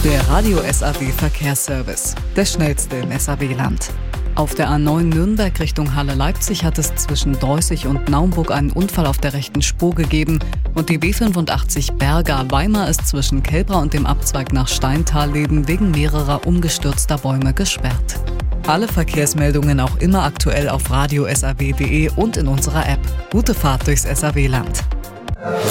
Der Radio SAW Verkehrsservice, der schnellste im SAW-Land. Auf der A9 Nürnberg Richtung Halle-Leipzig hat es zwischen Deußig und Naumburg einen Unfall auf der rechten Spur gegeben und die B85 Berga-Weimar ist zwischen Kelbra und dem Abzweig nach Steintalleben wegen mehrerer umgestürzter Bäume gesperrt. Alle Verkehrsmeldungen auch immer aktuell auf radiosaw.de und in unserer App. Gute Fahrt durchs SAW-Land.